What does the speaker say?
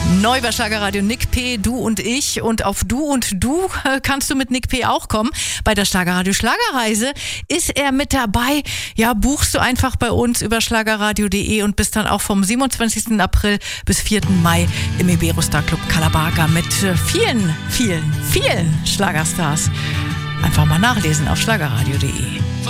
Neu bei Schlagerradio Nick P., Du und ich. Und auf Du und Du kannst du mit Nick P. auch kommen. Bei der Schlagerradio Schlagerreise ist er mit dabei. Ja, buchst du einfach bei uns über schlagerradio.de und bist dann auch vom 27. April bis 4. Mai im Iberostar Club Calabaga mit vielen Schlagerstars. Einfach mal nachlesen auf schlagerradio.de.